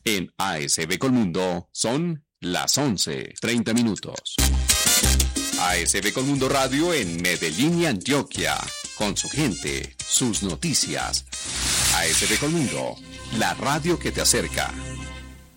En ASB Colmundo son las 11:30. ASB Colmundo Radio en Medellín y Antioquia, con su gente, sus noticias. ASB Colmundo, la radio que te acerca.